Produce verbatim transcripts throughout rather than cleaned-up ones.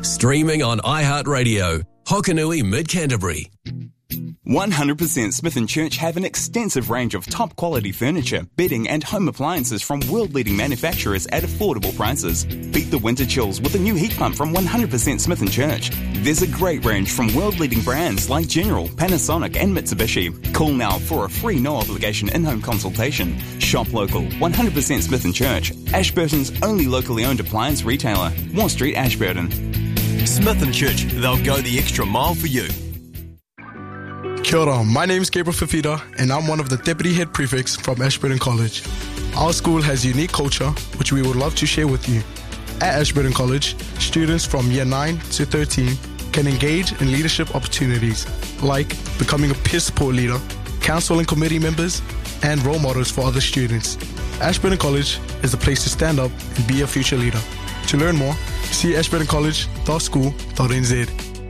Streaming on iHeartRadio. Hokanui Mid-Canterbury. one hundred percent Smith and Church have an extensive range of top-quality furniture, bedding and home appliances from world-leading manufacturers at affordable prices. Beat the winter chills with a new heat pump from one hundred percent Smith and Church. There's a great range from world-leading brands like General, Panasonic and Mitsubishi. Call now for a free no-obligation in-home consultation. Shop local, one hundred percent Smith and Church. Ashburton's only locally owned appliance retailer. Moore Street, Ashburton. Smith and Church, they'll go the extra mile for you. Kia ora, my name is Gabriel Fafita and I'm one of the Deputy Head Prefects from Ashburton College. Our school has a unique culture which we would love to share with you. At Ashburton College, students from year nine to thirteen can engage in leadership opportunities like becoming a peer support leader, council and committee members, and role models for other students. Ashburton College is the place to stand up and be a future leader. To learn more, see ashburton college dot school dot n z.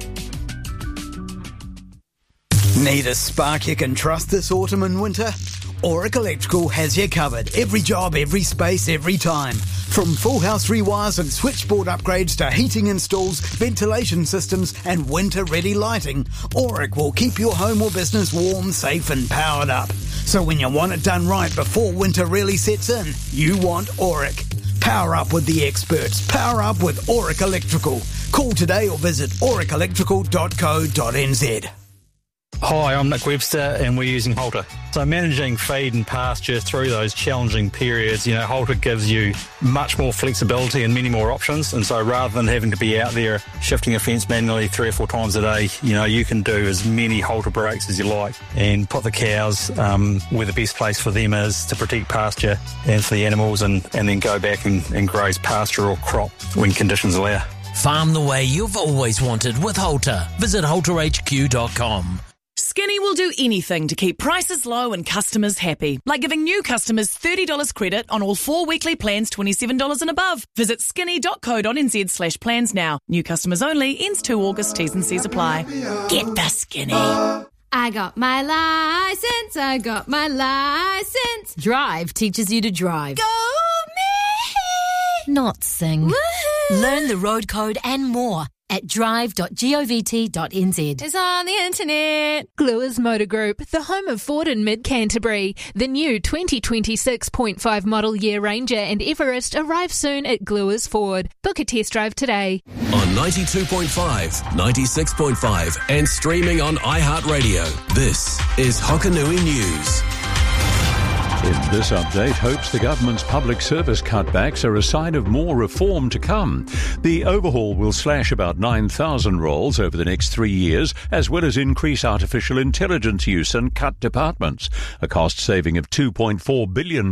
Need a spark you can trust this autumn and winter? Auric Electrical has you covered. Every job, every space, every time. From full house rewires and switchboard upgrades to heating installs, ventilation systems and winter-ready lighting, Auric will keep your home or business warm, safe and powered up. So when you want it done right before winter really sets in, you want Auric. Power up with the experts. Power up with Auric Electrical. Call today or visit auric electrical dot co dot n z. Hi, I'm Nick Webster and we're using Halter. So managing feed and pasture through those challenging periods, you know, Halter gives you much more flexibility and many more options. And so rather than having to be out there shifting a fence manually three or four times a day, you know, you can do as many Halter breaks as you like and put the cows um, where the best place for them is to protect pasture and for the animals and, and then go back and, and graze pasture or crop when conditions allow. Farm the way you've always wanted with Halter. Visit halter h q dot com. Skinny will do anything to keep prices low and customers happy, like giving new customers thirty dollars credit on all four weekly plans twenty-seven dollars and above. Visit skinny dot co dot n z slash plans now. New customers only. Ends two August. T's and C's apply. Get the Skinny. I got my license. I got my license. Drive teaches you to drive. Go me! Not sing. Woohoo! Learn the road code and more at drive dot govt dot n z. It's on the internet. Gluers Motor Group, the home of Ford in Mid-Canterbury. The new twenty twenty-six point five model year Ranger and Everest arrive soon at Gluers Ford. Book a test drive today. On ninety-two point five, ninety-six point five and streaming on iHeartRadio. This is Hokanui News. In this update, hopes the government's public service cutbacks are a sign of more reform to come. The overhaul will slash about nine thousand roles over the next three years, as well as increase artificial intelligence use and cut departments. A cost saving of two point four billion